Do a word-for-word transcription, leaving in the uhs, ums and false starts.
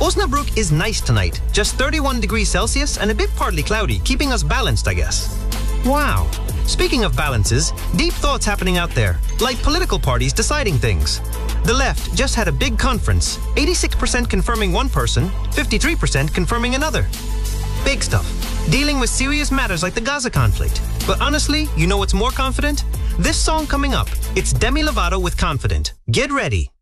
Osnabrück is nice tonight, just thirty-one degrees Celsius and a bit partly cloudy, keeping us balanced, I guess. Wow. Speaking of balances, deep thoughts happening out there, like political parties deciding things. The left just had a big conference, eighty-six percent confirming one person, fifty-three percent confirming another. Big stuff, dealing with serious matters like the Gaza conflict. But honestly, you know what's more confident? This song coming up, it's Demi Lovato with Confident. Get ready.